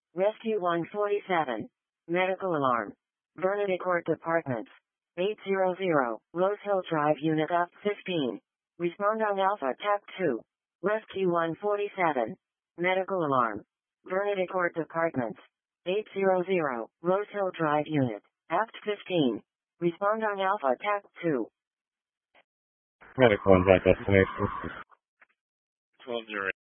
Rescue 147. Medical alarm. Bernadette Court Departments. 800, Rose Hill Drive Unit up 15. Respond on Alpha TAP 2. Rescue 147. Medical alarm. Bernadette Court Departments. 800, Rose Hill Drive Unit. Apt 15. Respond on Alpha TAP 2. Medical and destination. 1208.